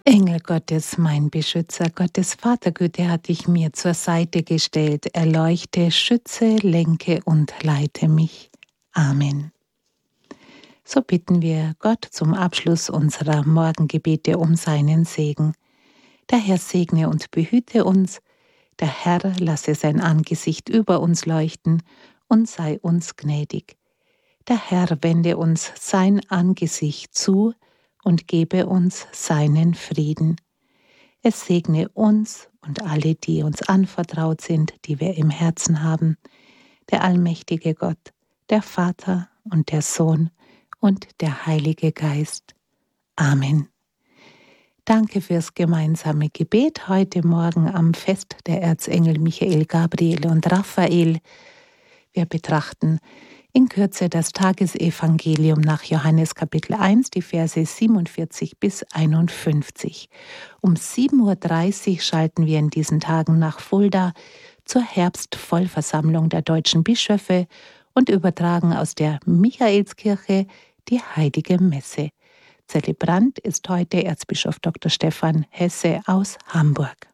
Engel Gottes, mein Beschützer, Gottes Vatergüte hat dich mir zur Seite gestellt. Erleuchte, schütze, lenke und leite mich. Amen. So bitten wir Gott zum Abschluss unserer Morgengebete um seinen Segen. Der Herr segne und behüte uns. Der Herr lasse sein Angesicht über uns leuchten und sei uns gnädig. Der Herr wende uns sein Angesicht zu und gebe uns seinen Frieden. Es segne uns und alle, die uns anvertraut sind, die wir im Herzen haben, der allmächtige Gott, der Vater und der Sohn und der Heilige Geist. Amen. Danke fürs gemeinsame Gebet heute Morgen am Fest der Erzengel Michael, Gabriel und Raphael. Wir betrachten in Kürze das Tagesevangelium nach Johannes Kapitel 1, die Verse 47 bis 51. Um 7.30 Uhr schalten wir in diesen Tagen nach Fulda zur Herbstvollversammlung der deutschen Bischöfe und übertragen aus der Michaelskirche die Heilige Messe. Zelebrant ist heute Erzbischof Dr. Stefan Hesse aus Hamburg.